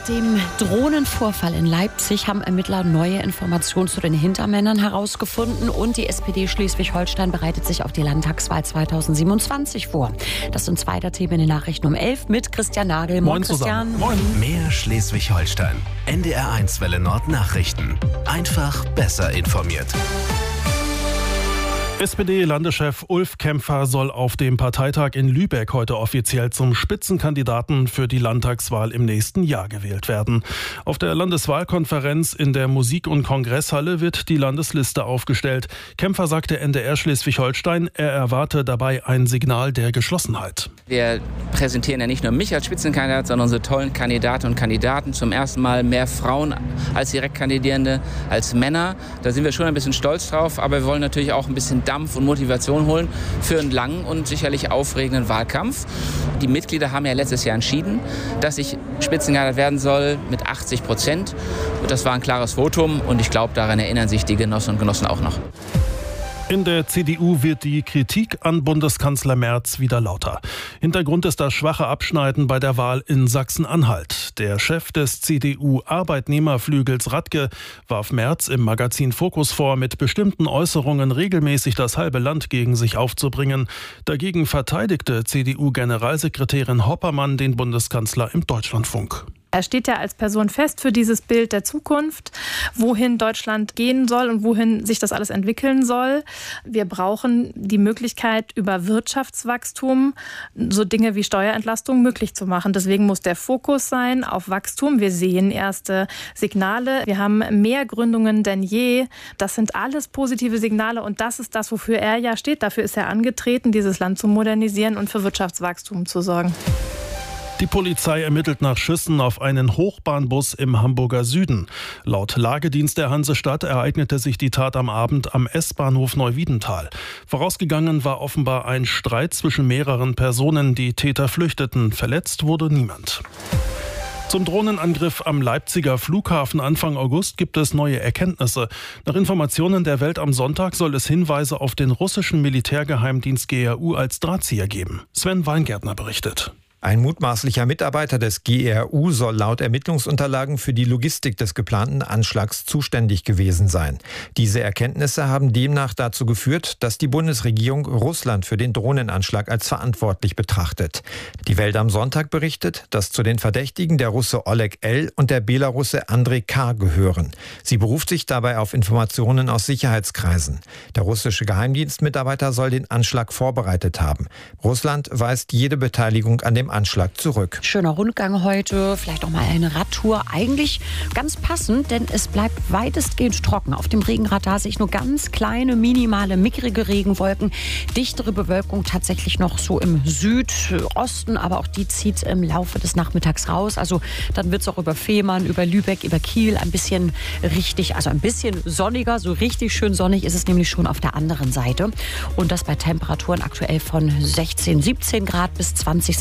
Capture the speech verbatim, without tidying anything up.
dem Drohnenvorfall in Leipzig haben Ermittler neue Informationen zu den Hintermännern herausgefunden und die S P D Schleswig-Holstein bereitet sich auf die Landtagswahl zweitausendsiebenundzwanzig vor. Das sind zwei der Themen in den Nachrichten um elf mit Christian Nagel. Moin, Moin Christian. Zusammen. Moin. Mehr Schleswig-Holstein. N D R eins Welle Nord Nachrichten. Einfach besser informiert. S P D-Landeschef Ulf Kämpfer soll auf dem Parteitag in Lübeck heute offiziell zum Spitzenkandidaten für die Landtagswahl im nächsten Jahr gewählt werden. Auf der Landeswahlkonferenz in der Musik- und Kongresshalle wird die Landesliste aufgestellt. Kämpfer sagte N D R Schleswig-Holstein, er erwarte dabei ein Signal der Geschlossenheit. Wir präsentieren ja nicht nur mich als Spitzenkandidat, sondern unsere tollen Kandidaten und Kandidaten. Zum ersten Mal mehr Frauen als Direktkandidierende als Männer. Da sind wir schon ein bisschen stolz drauf, aber wir wollen natürlich auch ein bisschen Dampf und Motivation holen für einen langen und sicherlich aufregenden Wahlkampf. Die Mitglieder haben ja letztes Jahr entschieden, dass ich Spitzenkandidat werden soll mit achtzig Prozent. Das war ein klares Votum und ich glaube, daran erinnern sich die Genossinnen und Genossen auch noch. In der C D U wird die Kritik an Bundeskanzler Merz wieder lauter. Hintergrund ist das schwache Abschneiden bei der Wahl in Sachsen-Anhalt. Der Chef des C D U-Arbeitnehmerflügels Radke warf Merz im Magazin Fokus vor, mit bestimmten Äußerungen regelmäßig das halbe Land gegen sich aufzubringen. Dagegen verteidigte C D U-Generalsekretärin Hoppermann den Bundeskanzler im Deutschlandfunk. Er steht ja als Person fest für dieses Bild der Zukunft, wohin Deutschland gehen soll und wohin sich das alles entwickeln soll. Wir brauchen die Möglichkeit, über Wirtschaftswachstum so Dinge wie Steuerentlastung möglich zu machen. Deswegen muss der Fokus sein auf Wachstum. Wir sehen erste Signale. Wir haben mehr Gründungen denn je. Das sind alles positive Signale und das ist das, wofür er ja steht. Dafür ist er angetreten, dieses Land zu modernisieren und für Wirtschaftswachstum zu sorgen. Die Polizei ermittelt nach Schüssen auf einen Hochbahnbus im Hamburger Süden. Laut Lagedienst der Hansestadt ereignete sich die Tat am Abend am S-Bahnhof Neuwiedental. Vorausgegangen war offenbar ein Streit zwischen mehreren Personen. Die Täter flüchteten. Verletzt wurde niemand. Zum Drohnenangriff am Leipziger Flughafen Anfang August gibt es neue Erkenntnisse. Nach Informationen der Welt am Sonntag soll es Hinweise auf den russischen Militärgeheimdienst G R U als Drahtzieher geben. Sven Weingärtner berichtet. Ein mutmaßlicher Mitarbeiter des G R U soll laut Ermittlungsunterlagen für die Logistik des geplanten Anschlags zuständig gewesen sein. Diese Erkenntnisse haben demnach dazu geführt, dass die Bundesregierung Russland für den Drohnenanschlag als verantwortlich betrachtet. Die Welt am Sonntag berichtet, dass zu den Verdächtigen der Russe Oleg L. und der Belarusse Andrei K. gehören. Sie beruft sich dabei auf Informationen aus Sicherheitskreisen. Der russische Geheimdienstmitarbeiter soll den Anschlag vorbereitet haben. Russland weist jede Beteiligung an dem Anschlag zurück. Schöner Rundgang heute, vielleicht auch mal eine Radtour. Eigentlich ganz passend, denn es bleibt weitestgehend trocken. Auf dem Regenradar sehe ich nur ganz kleine, minimale, mickrige Regenwolken. Dichtere Bewölkung tatsächlich noch so im Südosten, aber auch die zieht im Laufe des Nachmittags raus. Also dann wird es auch über Fehmarn, über Lübeck, über Kiel ein bisschen richtig, also ein bisschen sonniger. So richtig schön sonnig ist es nämlich schon auf der anderen Seite. Und das bei Temperaturen aktuell von sechzehn, siebzehn Grad bis zwanzig